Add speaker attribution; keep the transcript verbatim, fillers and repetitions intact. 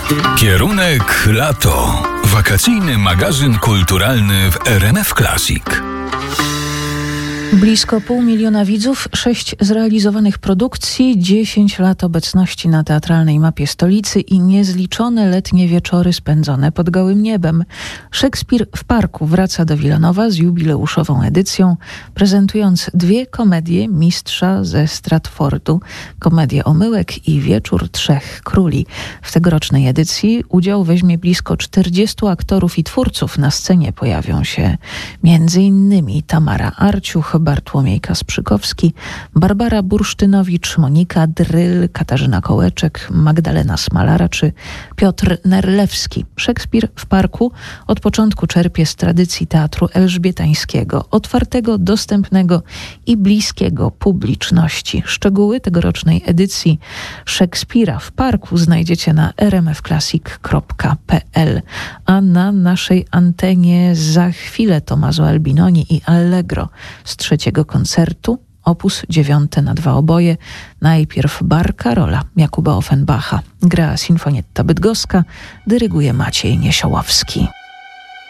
Speaker 1: Kierunek lato. Wakacyjny magazyn kulturalny w R M F Classic.
Speaker 2: Blisko pół miliona widzów, sześć zrealizowanych produkcji, dziesięć lat obecności na teatralnej mapie stolicy i niezliczone letnie wieczory spędzone pod gołym niebem. Szekspir w parku wraca do Wilanowa z jubileuszową edycją, prezentując dwie komedie mistrza ze Stratfordu, komedię Omyłek i Wieczór Trzech Króli. W tegorocznej edycji udział weźmie blisko czterdziestu aktorów i twórców. Na scenie pojawią się między innymi Tamara Arciuch, Bartłomiej Kasprzykowski, Barbara Bursztynowicz, Monika Dryl, Katarzyna Kołeczek, Magdalena Smalara czy Piotr Nerlewski. Szekspir w parku od początku czerpie z tradycji teatru elżbietańskiego, otwartego, dostępnego i bliskiego publiczności. Szczegóły tegorocznej edycji Szekspira w parku znajdziecie na r m f classic kropka p l, a na naszej antenie za chwilę Tommaso Albinoni i Allegro z trzeciego koncertu, opus dziewiąte na dwa oboje. Najpierw bar Karola Jakuba Offenbacha. Gra Sinfonietta Bydgoska, dyryguje Maciej Niesiołowski.